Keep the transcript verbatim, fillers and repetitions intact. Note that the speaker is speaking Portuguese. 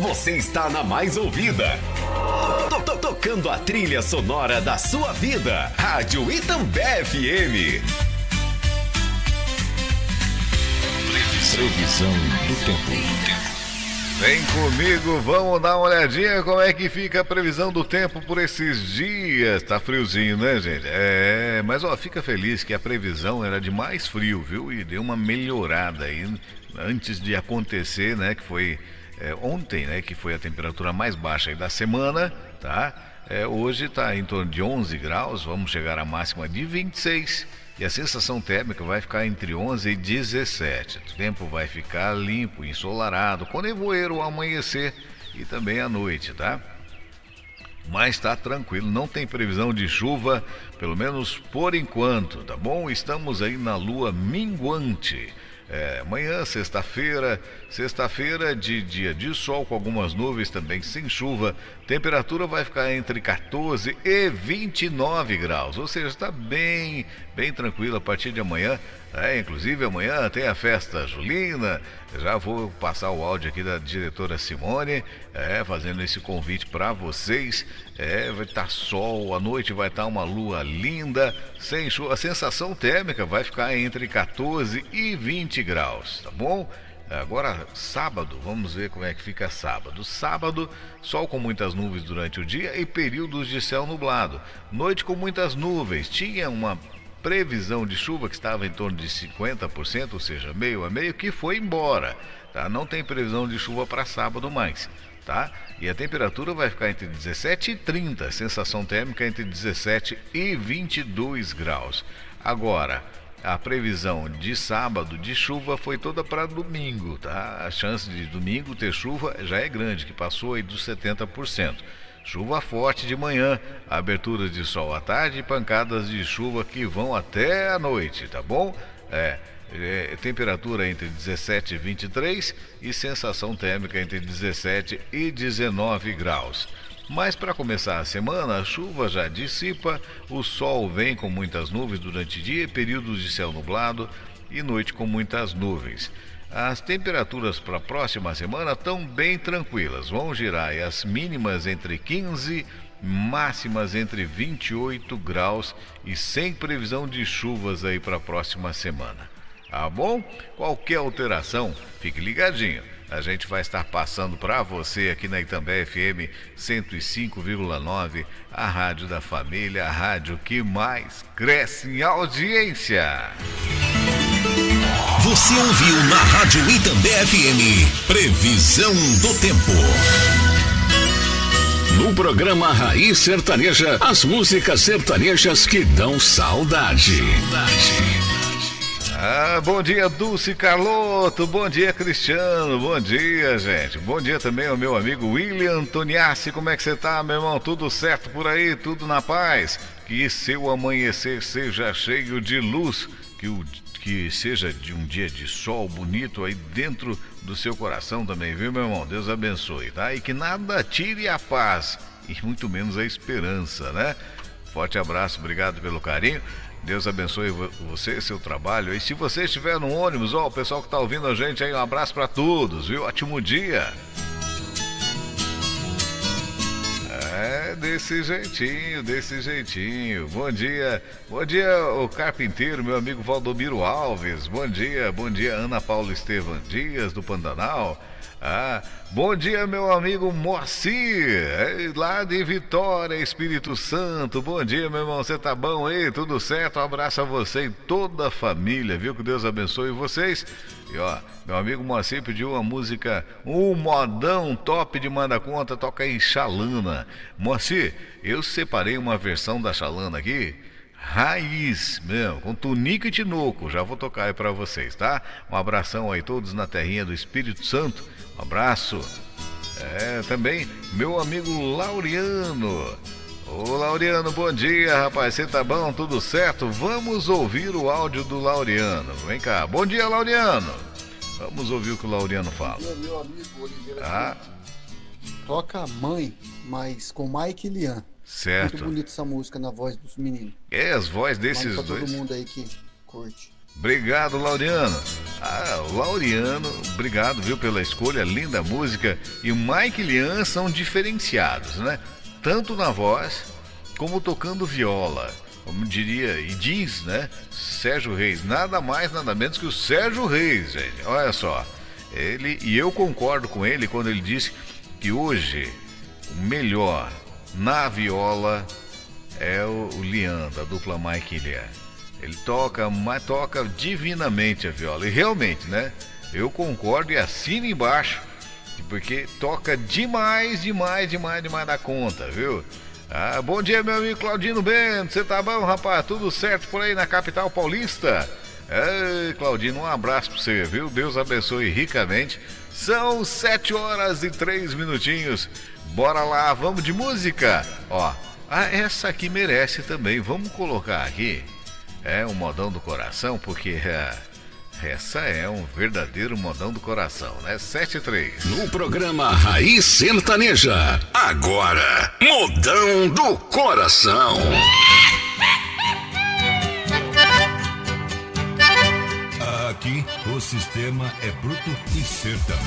você está na mais ouvida. Tô, tô, tocando a trilha sonora da sua vida. Rádio Itambé F M. Previsão do tempo. Vem comigo, vamos dar uma olhadinha como é que fica a previsão do tempo por esses dias. Tá friozinho, né, gente? É, mas ó, fica feliz que a previsão era de mais frio, viu? E deu uma melhorada aí antes de acontecer, né? Que foi é, ontem, né? Que foi a temperatura mais baixa aí da semana, tá? É, hoje tá em torno de onze graus, vamos chegar à máxima de vinte e seis. E a sensação térmica vai ficar entre onze e dezessete. O tempo vai ficar limpo, ensolarado, com nevoeiro ao amanhecer e também à noite, tá? Mas está tranquilo, não tem previsão de chuva, pelo menos por enquanto, tá bom? Estamos aí na lua minguante. É, amanhã, sexta-feira, sexta-feira de dia de sol com algumas nuvens também sem chuva, temperatura vai ficar entre quatorze e vinte e nove graus, ou seja, está bem, bem tranquilo a partir de amanhã. É, inclusive amanhã tem a festa julina, já vou passar o áudio aqui da diretora Simone, é, fazendo esse convite para vocês. É, vai estar sol, à noite vai estar uma lua linda, sem chuva, a sensação térmica vai ficar entre quatorze e vinte graus, tá bom? Agora, sábado, vamos ver como é que fica sábado. Sábado, sol com muitas nuvens durante o dia e períodos de céu nublado. Noite com muitas nuvens, tinha uma previsão de chuva que estava em torno de cinquenta por cento, ou seja, meio a meio, que foi embora, tá? Não tem previsão de chuva para sábado mais, tá? E a temperatura vai ficar entre dezessete e trinta, sensação térmica entre dezessete e vinte e dois graus. Agora, a previsão de sábado de chuva foi toda para domingo, tá? A chance de domingo ter chuva já é grande, que passou aí dos setenta por cento. Chuva forte de manhã, aberturas de sol à tarde e pancadas de chuva que vão até a noite, tá bom? É, é temperatura entre dezessete e vinte e três e sensação térmica entre dezessete e dezenove graus. Mas para começar a semana, a chuva já dissipa, o sol vem com muitas nuvens durante o dia, períodos de céu nublado e noite com muitas nuvens. As temperaturas para a próxima semana estão bem tranquilas, vão girar as mínimas entre quinze, máximas entre vinte e oito graus e sem previsão de chuvas aí para a próxima semana. Tá bom? Qualquer alteração, fique ligadinho. A gente vai estar passando para você aqui na Itambé F M cento e cinco vírgula nove, a rádio da família, a rádio que mais cresce em audiência. Você ouviu na Rádio Itambé F M, previsão do tempo. No programa Raiz Sertaneja, as músicas sertanejas que dão saudade. Ah, bom dia, Dulce Carlotto, bom dia, Cristiano, bom dia, gente. Bom dia também ao meu amigo William Antoniassi, como é que você tá, meu irmão? Tudo certo por aí? Tudo na paz? Que seu amanhecer seja cheio de luz, que o que seja de um dia de sol bonito aí dentro do seu coração também, viu, meu irmão? Deus abençoe, tá? E que nada tire a paz e muito menos a esperança, né? Forte abraço, obrigado pelo carinho. Deus abençoe você, seu trabalho. E se você estiver no ônibus, ó, o pessoal que tá ouvindo a gente aí, um abraço para todos, viu? Ótimo dia. É, desse jeitinho, desse jeitinho. Bom dia, bom dia, o carpinteiro, meu amigo Valdomiro Alves. Bom dia, bom dia, Ana Paula Estevam Dias, do Pantanal. Ah, bom dia, meu amigo Moacir, é, lá de Vitória, Espírito Santo. Bom dia, meu irmão, você tá bom aí? Tudo certo? Um abraço a você e toda a família, viu? Que Deus abençoe vocês. E ó, meu amigo Moacir pediu uma música, um modão top de Manda Conta, toca aí Xalana. Moacir, eu separei uma versão da Xalana aqui, raiz mesmo, com Tunico e Tinoco. Já vou tocar aí pra vocês, tá? Um abração aí todos na terrinha do Espírito Santo. Um abraço. É, também meu amigo Laureano. Ô Laureano, bom dia, rapaz. Você tá bom? Tudo certo? Vamos ouvir o áudio do Laureano. Vem cá. Bom dia, Laureano. Vamos ouvir o que o Laureano fala. Bom dia, meu amigo Oliveira. Ah. Toca Mãe, mas com Mike e Lian. Certo. Muito bonita essa música na voz dos meninos. É, as vozes desses Manda pra dois. todo mundo aí que curte. Obrigado, Laureano. Ah, Laureano, obrigado, viu, pela escolha, linda música. E o Mike e Lian são diferenciados, né? Tanto na voz, como tocando viola. Como diria e diz, né? Sérgio Reis, nada mais, nada menos que o Sérgio Reis, gente. Olha só. Ele, e eu concordo com ele quando ele disse que hoje o melhor na viola é o, o Lian, da dupla Mike e Lian. Ele toca, mas toca divinamente a viola. E realmente, né? Eu concordo e assino embaixo. Porque toca demais, demais, demais, demais da conta, viu? Ah, bom dia, meu amigo Claudino Bento. Você tá bom, rapaz? Tudo certo por aí na capital paulista? Ei, Claudino, um abraço pra você, viu? Deus abençoe ricamente. São sete horas e três minutinhos. Bora lá, vamos de música. Ó, ah, essa aqui merece também. Vamos colocar aqui. É um modão do coração, porque é, essa é um verdadeiro modão do coração, né? sete e três. No programa Raiz Sertaneja, agora, modão do coração. Aqui o sistema é bruto e sertanejo.